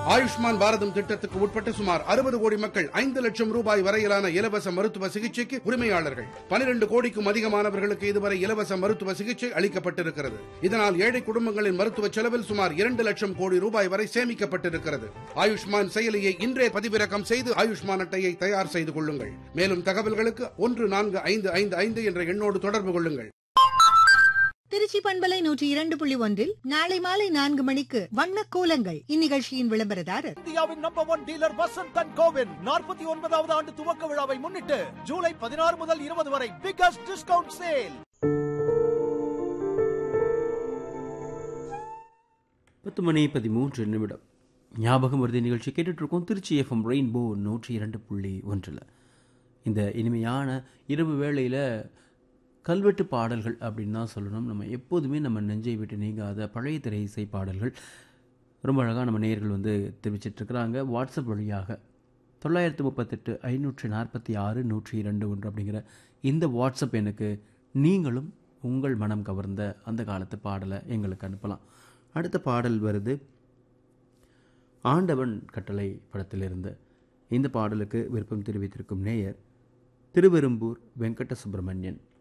ஆயுஷ்மான் பாரதம் திட்டத்துக்கு உட்பட்ட சுமார் 60 கோடி மக்கள் 5 லட்சம் ரூபாய் வரையிலான இலவச மருத்துவ சிகிச்சைக்கு உரிமையாளர்கள். 12 கோடிக்கும் அதிகமானவர்களுக்கு இதுவரை இலவச மருத்துவ சிகிச்சை அளிக்கப்பட்டிருக்கிறது. இதனால் ஏழை குடும்பங்களின் மருத்துவ செலவில் சுமார் 2 லட்சம் கோடி ரூபாய் வரை சேமிக்கப்பட்டிருக்கிறது. ஆயுஷ்மான் செயலியை இன்றே பதிவிறக்கம் செய்து ஆயுஷ்மான் அட்டையை தயார் செய்து கொள்ளுங்கள். மேலும் தகவல்களுக்கு 14555 என்ற எண்ணோடு தொடர்பு கொள்ளுங்கள். திருச்சி பண்பலை 102.1 நாளை மாலை 4 மணிக்கு வண்ண கோலங்கள் இந்நிகழ்ச்சியின் விளம்பரதாரர் இந்தியாவின் number 1 dealer Vasanth and CoWIN 49வது ஆண்டு துவக்க விழாவை முன்னிட்டு ஜூலை 16 முதல் 20 வரை பிகஸ்ட் டிஸ்கவுண்ட் சேல். 10:13 ஞாபகம் வருது நிகழ்ச்சி கேட்டுட்டு இருக்கோம். Trichy FM rainbow 102.1. இந்த இனிமையான இரவு வேளையில் கல்வெட்டு பாடல்கள் அப்படின்னு தான் சொல்லணும். நம்ம எப்போதுமே நம்ம நெஞ்சை விட்டு நீங்காத பழைய திரை இசை பாடல்கள் ரொம்ப அழகாக நம்ம நேயர்கள் தெரிவிச்சிட்ருக்கிறாங்க வாட்ஸ்அப் வழியாக. 938 546 102 அப்படிங்கிற இந்த வாட்ஸ்அப் எனக்கு நீங்களும் உங்கள் மனம் கவர்ந்த அந்த காலத்து பாடலை எங்களுக்கு அனுப்பலாம். அடுத்த பாடல் வருது ஆண்டவன் கட்டளை படத்திலிருந்து. இந்த பாடலுக்கு விருப்பம் தெரிவித்திருக்கும் நேயர் திருவெரும்பூர் வெங்கட சுப்பிரமணியன்.